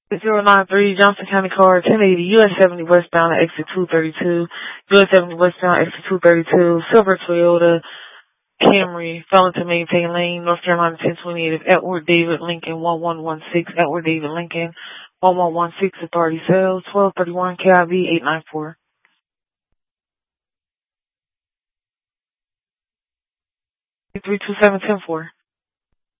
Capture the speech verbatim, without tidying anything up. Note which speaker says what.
Speaker 1: zero nine three Johnson County Car ten eighty U S seventy westbound at exit two thirty-two, U S seventy westbound exit two thirty-two, Silver Toyota Camry, failing to maintain lane, North Carolina ten twenty-eight, Edward David Lincoln one one one six, Edward David Lincoln one one one six, authority sales, twelve thirty-one K I V eight nine four. three two seven one zero four.